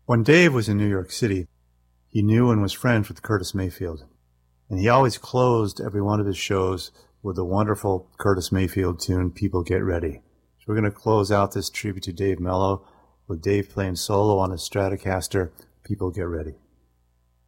When Dave was in New York City, he knew and was friends with Curtis Mayfield. And he always closed every one of his shows with the wonderful Curtis Mayfield tune, People Get Ready. So we're going to close out this tribute to Dave Mello with Dave playing solo on his Stratocaster, People Get Ready.